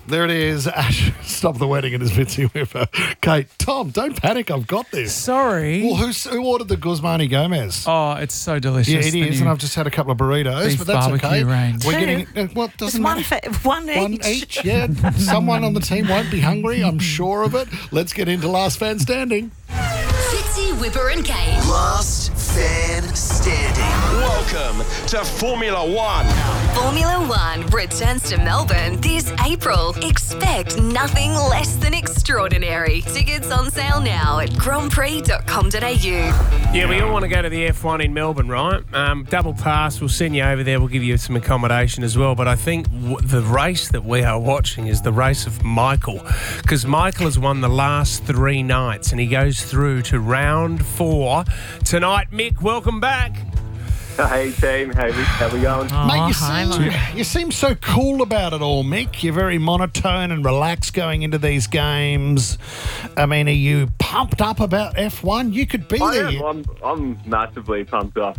There it is. Ash, stop the wedding and his Vinci Whipper. Kate, Tom, don't panic. I've got this. Sorry. Well, who ordered the Guzmani Gomez? Oh, it's so delicious. Yeah, it is, and I've just had a couple of burritos, beef but that's barbecue okay. range. We're getting doesn't matter. One each. Yeah, someone on the team won't be hungry. I'm sure of it. Let's get into Last Fan Standing. Fitzy, Whipper and Kate. Last fan standing. Welcome to Formula One. Formula One returns to Melbourne this April. Expect nothing less than extraordinary. Tickets on sale now at grandprix.com.au. Yeah, we all want to go to the F1 in Melbourne, right? Double pass, we'll send you over there. We'll give you some accommodation as well. But I think the race that we are watching is the race of Michael, because Michael has won the last 3 nights and he goes through to round 4 tonight. Mick, welcome back. Hey team, how we going? Mate, you seem so cool about it all, Mick. You're very monotone and relaxed going into these games. I mean, are you pumped up about F1? You could be there. I'm massively pumped up.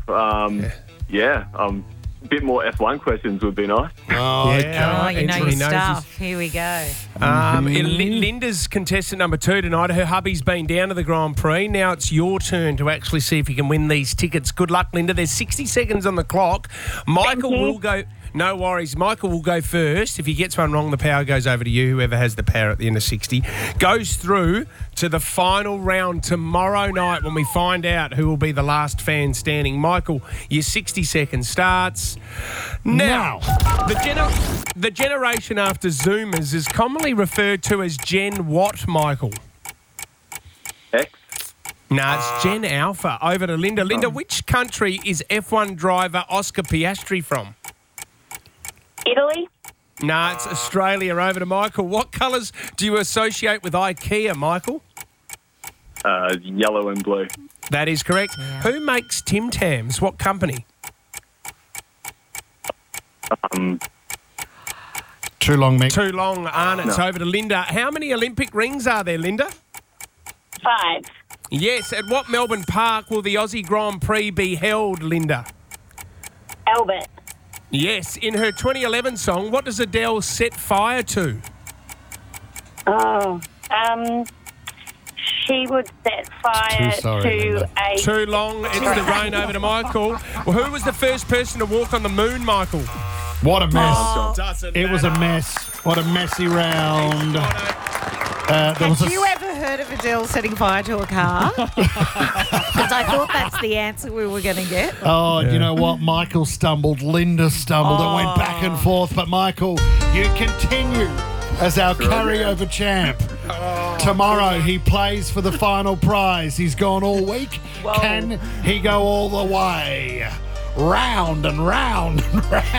A bit more F1 questions would be nice. Oh, Oh, you know your stuff. Here we go. Linda's contestant number 2 tonight. Her hubby's been down to the Grand Prix. Now it's your turn to actually see if you can win these tickets. Good luck, Linda. There's 60 seconds on the clock. Michael will go... No worries. Michael will go first. If he gets one wrong, the power goes over to you. Whoever has the power at the end of 60 goes through to the final round tomorrow night when we find out who will be the last fan standing. Michael, your 60 seconds starts now. The generation after Zoomers is commonly referred to as Gen what, Michael? X. No, it's Gen Alpha. Over to Linda. Linda, which country is F1 driver Oscar Piastri from? Italy. No, it's Australia. Over to Michael. What colours do you associate with IKEA, Michael? Yellow and blue. That is correct. Yeah. Who makes Tim Tams? What company? Too long, Mick. Too long, Arnott. It's over to Linda. How many Olympic rings are there, Linda? 5. Yes. At what Melbourne Park will the Aussie Grand Prix be held, Linda? Albert. Yes. In her 2011 song, what does Adele set fire to? She would set fire to a... Too long. It's the rain. Over to Michael. Well, who was the first person to walk on the moon, Michael? What a mess. It was a mess. What a messy round. Have you ever heard of Adele setting fire to a car? Because I thought that's the answer we were going to get. Oh, you know what? Michael stumbled. Linda stumbled. It went back and forth. But, Michael, you continue as our carryover champ. Tomorrow he plays for the final prize. He's gone all week. Whoa. Can he go all the way? Round and round and round.